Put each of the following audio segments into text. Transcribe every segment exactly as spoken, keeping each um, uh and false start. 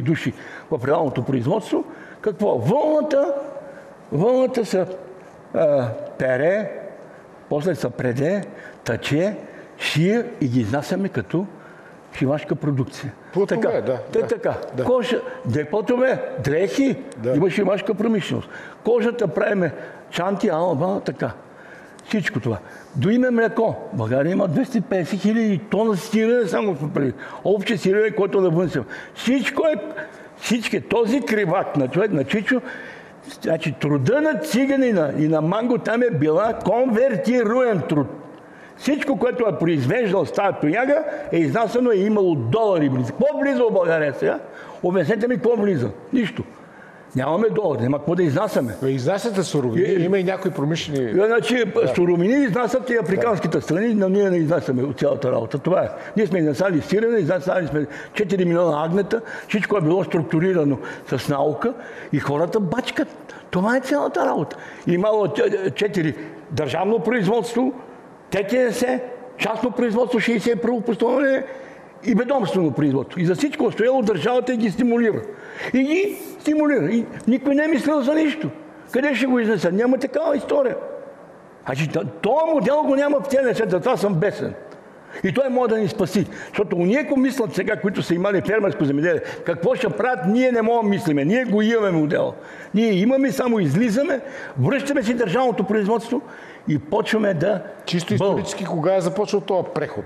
души в реалното производство. Какво? Вълната, вълната се а, пере, после се преде, тъче, шие и ги изнасяме като шивашка продукция. Плътове, така, да. Те, да така. да. Кожа, де плътове, дрехи, да. Има шивашка промишленост. Кожата правиме чанти, алба, така. Всичко това. До име млеко. България има двеста и петдесет хиляди тона сирене, само преди. Общо сирене, който да вънсим. Всичко е, всички, този кривак на човек, на Чичо, значи труда на циганина и на Манго там е била конвертируем труд. Всичко, което е произвеждал с тази тояга, е изнасено и е имало долари. Какво влиза в България сега? Обяснете ми какво влиза. Нищо. Нямаме долари, няма какво да изнасяме. Но изнасяте суровини, и, има и някои промишлени... Значи, да. Суровини изнасят и африканските да. страни, но ние не изнасяме от цялата работа. Това е. Ние сме изнасяли сирене, изнасяли сме четири милиона агнета, всичко е било структурирано с наука и хората бачкат. Това е цялата работа. Имало четири държавно производство, Т Т С, частно производство, шейсет и първо постановление и ведомствено производство. И за всичко стояло държавата и ги стимулира. И ги стимулира. И никой не е мислил за нищо. Къде ще го изнесат? Няма такава история. Значи, този модел го няма в целия свят, затова съм бесен. И той може да ни спаси. Защото ние, ако мислят сега, които са имали фермерско земеделие, какво ще правят, ние не можем да мислиме. Ние го имаме модел. Ние имаме, само излизаме, връщаме си държавното производство и почваме да... Чисто исторически, кога е започнал този преход?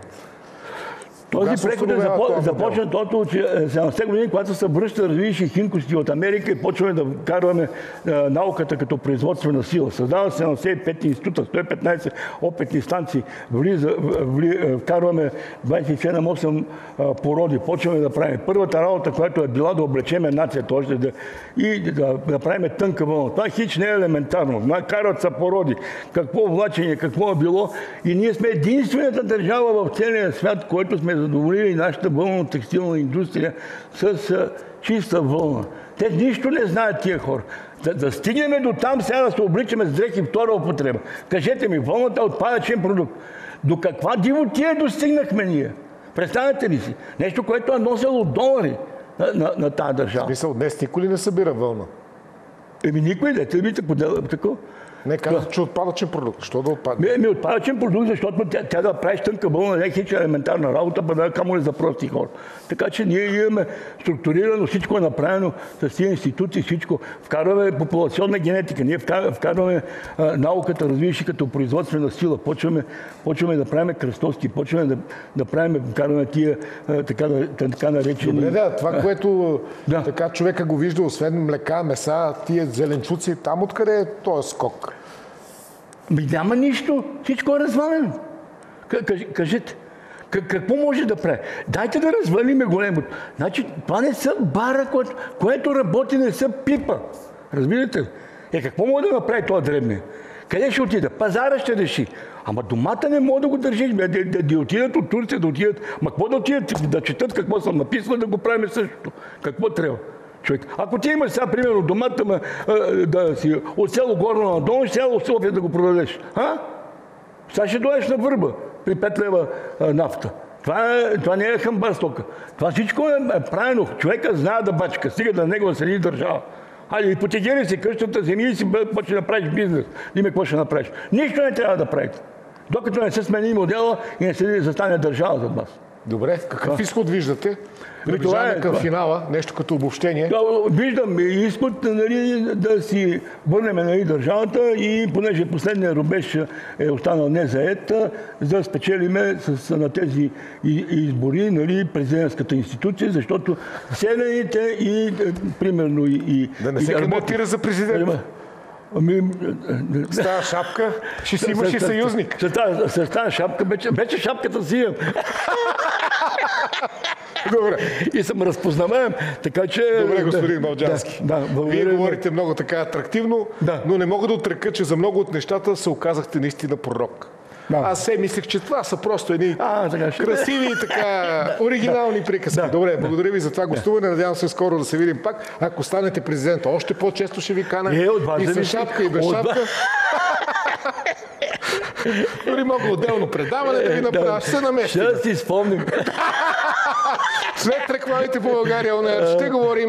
Този преход е започна от седемдесетте години, когато се връща развиващи химкости от Америка и почваме да карваме а, науката като производствена сила. Създава се седемдесет и пет института, сто и петнадесет опитни станции, влиза, вли, вкарваме двадесет и седем осем породи, почваме да правим. Първата работа, която е била да облечеме нацията още да, и да, да правим тънка вълна. Това хич не е елементарно. Карат са породи. Какво влачение, какво е било. И ние сме единствената държава в целия свят, който сме задоволили нашата вълно-текстилна индустрия с а, чиста вълна. Те нищо не знаят тия хора. Да, да стигнем до там, сега да се обличаме с дрехи втора употреба. Кажете ми, вълната е отпадъчен продукт. До каква дивотия достигнахме ние? Представете ли си? Нещо, което е носило долари на, на, на тази държава. В смисъл, днес никой ли не събира вълна? Еми никой не. Те видите такова. Не, казват, че отпадъчен продукт. Що да отпадне? Ми, ми отпадъчен продукт, защото тя, тя да правиш тънка вълна, не е хич елементарна работа, па да камо ли за прости хора. Така че ние имаме структурирано, всичко е направено с тези институции, всичко. Вкарваме популационна генетика, ние вкарваме а, науката, развиващи като производствена сила, почваме, почваме да правим кръстовски, почваме да, да правим, вкарваме тия а, така, така наречени... Добре, да, това, а, което да. така човека го вижда, освен млека, меса, тия зеленчуци, там откъде е този скок? Ми няма нищо. Всичко е развалено. Кажете, какво може да прави? Дайте да развалиме големото. Значи, това не са бара, което, което работи, не са пипа. Разбирате ли? Е, какво може да направи това дребния? Къде ще отида? Пазара ще реши. Ама домата не може да го държиш. Да, да, да, да отидат от Турция, да отидат. Ма какво да отидат? Да четат какво съм написал, да го правим същото. Какво трябва? Човек. Ако ти имаш сега, примерно, домата, ма, а, да си от село Горно надолу, ще село София да го продадеш. А? Сега ще дойдеш на Върба при пет лева а, нафта. Това, е, това не е хамбарстока. Това всичко е правилно. Човека знае да бачка, стига да него среди държава. Айде, ипотекери си къщата, земи и си почне да правиш бизнес. Име какво ще направиш. Нищо не трябва да правите. Докато не се смени модела и не се застане държава зад вас. Добре, какъв изход виждате? Наближаваме е, към това. Финала, нещо като обобщение. Да, виждам изход, нали, да си върнем, нали, държавата и понеже последният рубеж е останал незаед, за да спечелиме с, на тези избори, нали, президентската институция, защото селените и примерно и... Да не се кандидатира за президент. Ами, с тази шапка ще си имаш и съюзник. С тази шапка, вече шапката си имам. Добре. И съм разпознаваем, така че... Добре, господин Балджански. Да, да, Вие говорите много така атрактивно, да. Но не мога да отрека, че за много от нещата се оказахте наистина пророк. Да. Аз се мислех, че това са просто едни а, така, красиви и така оригинални приказки. Да. Добре, благодаря ви за това гостуване. Надявам се скоро да се видим пак. Ако станете президент, още по-често ще ви кана. Е, и с шапка, и без от шапка. Дори мога отделно предаване да ви направя. Ще се наместим. Ще си спомним. След рекламите по България, ще говорим